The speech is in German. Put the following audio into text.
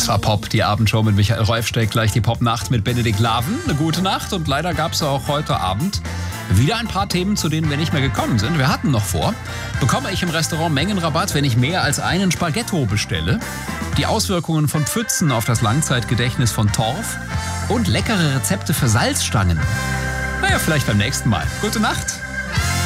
Das war Pop, die Abendshow mit Michael Räufsteck, gleich die Popnacht mit Benedikt Laven. Eine gute Nacht und leider gab es auch heute Abend wieder ein paar Themen, zu denen wir nicht mehr gekommen sind. Wir hatten noch vor, bekomme ich im Restaurant Mengenrabatt, wenn ich mehr als einen Spaghetto bestelle? Die Auswirkungen von Pfützen auf das Langzeitgedächtnis von Torf und leckere Rezepte für Salzstangen. Naja, vielleicht beim nächsten Mal. Gute Nacht.